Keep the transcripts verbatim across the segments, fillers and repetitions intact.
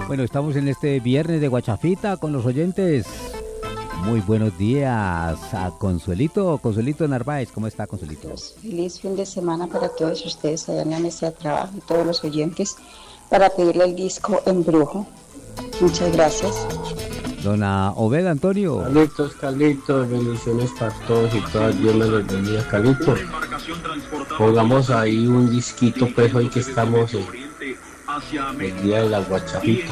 Bueno, estamos en este viernes de Guachafita con los oyentes. Muy buenos días a Consuelito, Consuelito Narváez. ¿Cómo está, Consuelito? Feliz fin de semana para todos ustedes allá en la mesa de trabajo y todos los oyentes para pedirle el disco Embrujo. Muchas gracias. Dona Obed Antonio. Carlitos, Carlitos, bendiciones para todos y todas. Dios me los bendiga, Carlitos. Pongamos ahí un disquito, pues hoy que estamos en el día de la Guachafita.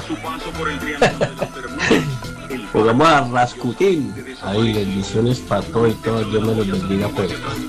Pongamos a Rasputín. Ahí, bendiciones para todos y todas. Dios me los bendiga, pues.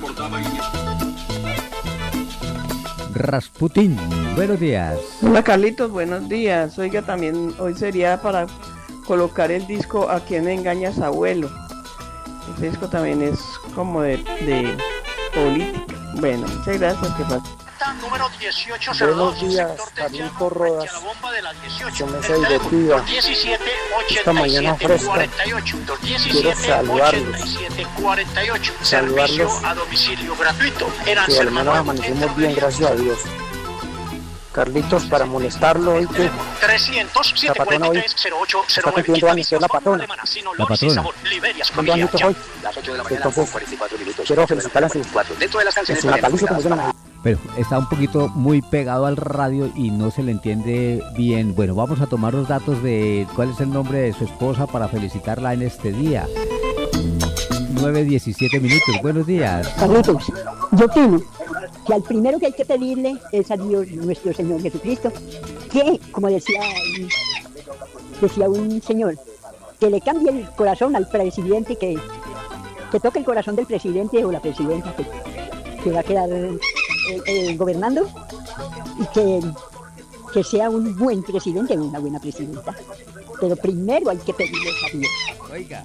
Rasputín, buenos días. Hola Carlitos, buenos días. Oiga, también hoy sería para colocar el disco ¿A quién engañas, abuelo? Este disco también es como de, de política. Bueno, muchas gracias. Que pasa. Número dieciocho cero dos, buenos días, Carlitos Rodas. Con mesa directiva. Esta mañana fresca. Quiero saludarlos. Saludarlos. A domicilio gratuito. Que al menos amanecemos bien, gracias a Dios. Carlitos, para molestarlo hoy que la patrona hoy está cumpliendo años, que es la patrona. La patrona. ¿Cuántos añitos hoy? Entonces, quiero felicitarla en su natalicio, como dicen. Pero está un poquito muy pegado al radio y no se le entiende bien. Bueno, vamos a tomar los datos de cuál es el nombre de su esposa para felicitarla en este día. nueve diecisiete minutos, buenos días. Carlitos, yo opino que al primero que hay que pedirle es a Dios, nuestro Señor Jesucristo, que, como decía, decía un señor, que le cambie el corazón al presidente, que, que toque el corazón del presidente o la presidenta que, que va a quedar eh, eh, gobernando, y que, que sea un buen presidente o una buena presidenta. Pero primero hay que pedirle a Dios. Oiga.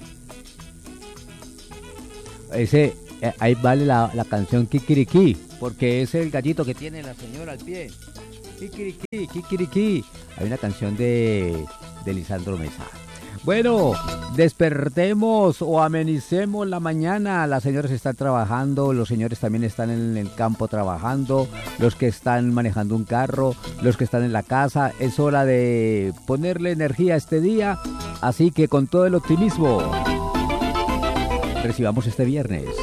Ese, eh, ahí vale la, la canción Kikiriki, porque es el gallito que tiene la señora al pie. Kikiriki, Kikiriki. Hay una canción de, de Lisandro Mesa. Bueno, despertemos o amenicemos la mañana. Las señoras están trabajando, los señores también están en el campo trabajando, los que están manejando un carro, los que están en la casa. Es hora de ponerle energía a este día, así que con todo el optimismo recibamos este viernes